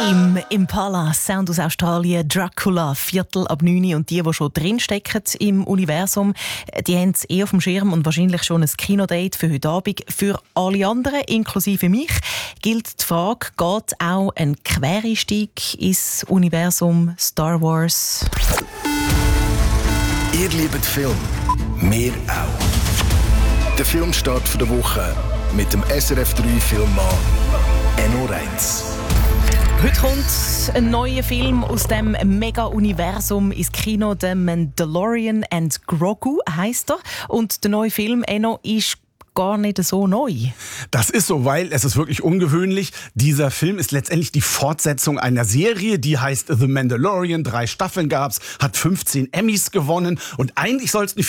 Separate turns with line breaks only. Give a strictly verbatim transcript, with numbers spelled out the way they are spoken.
Tame Impala, Sound aus Australien, Dracula, Viertel ab neun. Und die, die schon drinstecken im Universum, die haben es eh auf dem Schirm und wahrscheinlich schon ein Kinodate für heute Abend. Für alle anderen, inklusive mich, gilt die Frage, geht auch ein Quereinstieg ins Universum Star Wars?
Ihr liebt Film, wir auch. Der Filmstart der Woche mit dem S R F drei Filmmann Enno Reitz.
Heute kommt ein neuer Film aus dem Mega-Universum ins Kino. «The Mandalorian and Grogu» heisst er. Und der neue Film, Enno, ist gar nicht so neu.
Das ist so, weil es ist wirklich ungewöhnlich. Dieser Film ist letztendlich die Fortsetzung einer Serie, die heißt The Mandalorian. Drei Staffeln gab's, hat fünfzehn Emmys gewonnen und eigentlich soll es eine